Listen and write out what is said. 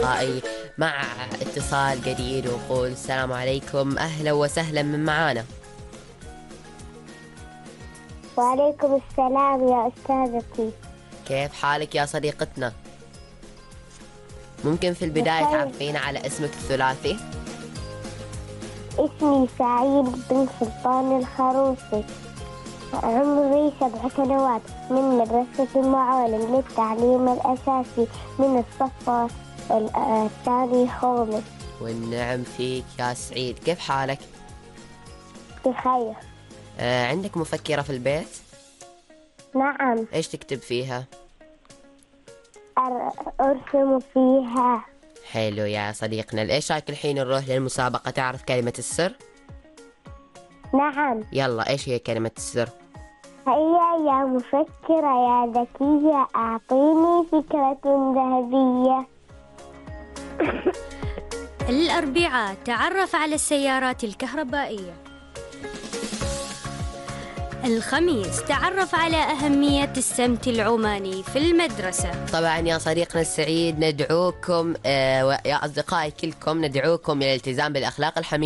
أصدقائي مع اتصال جديد وقول السلام عليكم، أهلا وسهلا من معانا. وعليكم السلام يا أستاذتي. كيف حالك يا صديقتنا؟ ممكن في البداية بخير. تعرفين على اسمك الثلاثي؟ اسمي سعيد بن سلطان الخروصي، عمري 7 سنوات، من مدرسة المعالم للتعليم الأساسي من الصف الثاني خامس. والنعم فيك يا سعيد، كيف حالك؟ بخير. عندك مفكرة في البيت؟ نعم، إيش تكتب فيها؟ أرسم فيها. حلو يا صديقنا، إيش رأيك الحين نروح للمسابقة؟ تعرف كلمة السر؟ نعم. يلا، إيش هي كلمة السر؟ هيا يا مفكرة يا ذكية، أعطيني فكرة ذهبية. الأربعاء تعرف على السيارات الكهربائية. الخميس تعرف على أهمية السمت العماني في المدرسة. طبعا يا صديقنا السعيد ندعوكم يا أصدقائي كلكم ندعوكم إلى الالتزام بالأخلاق الحميدة